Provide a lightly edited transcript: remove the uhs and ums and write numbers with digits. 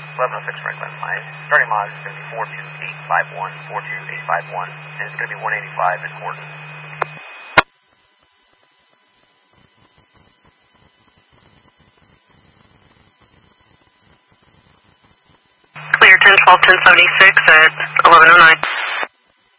1106 right left line. Starting mileage is going to be 42851, 42851, and it's going to be 185 in Horton. Clear 1012, 1076 at 1109.